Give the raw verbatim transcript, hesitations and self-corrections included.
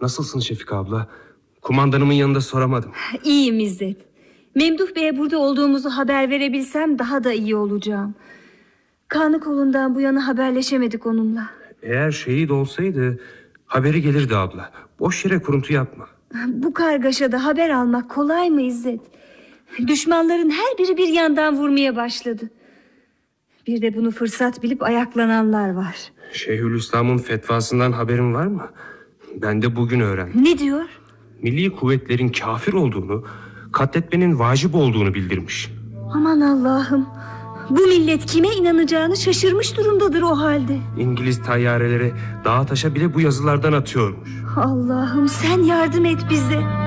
Nasılsın Şefika abla? Kumandanımın yanında soramadım. İyiyim İzzet. Memduh Bey'e burada olduğumuzu haber verebilsem daha da iyi olacağım. Kanı kolundan bu yana haberleşemedik onunla. Eğer şehit olsaydı haberi gelirdi abla. Boş yere kuruntu yapma. Bu kargaşada haber almak kolay mı İzzet? Düşmanların her biri bir yandan vurmaya başladı. Bir de bunu fırsat bilip ayaklananlar var. Şeyhülislam'ın fetvasından haberin var mı? Ben de bugün öğrendim. Ne diyor? Milli kuvvetlerin kafir olduğunu, katletmenin vacip olduğunu bildirmiş. Aman Allah'ım. Bu millet kime inanacağını şaşırmış durumdadır o halde. İngiliz tayyareleri dağa taşa bile bu yazılardan atıyormuş. Allah'ım sen yardım et bize.